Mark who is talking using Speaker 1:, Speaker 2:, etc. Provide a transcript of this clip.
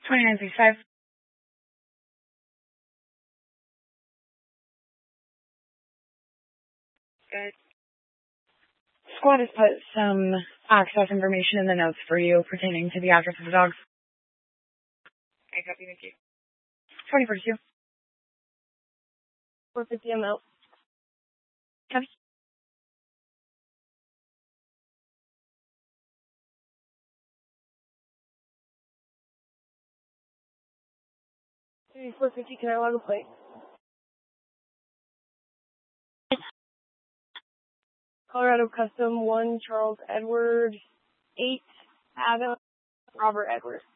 Speaker 1: 2965. Good. Squad has put some access information in the notes for you pertaining to the address of the dogs. I copy, thank you. 2042. 450 ml. Copy. Maybe 450, can I log a plate? Colorado Custom 1, Charles Edward, 8, Adam, Robert Edward.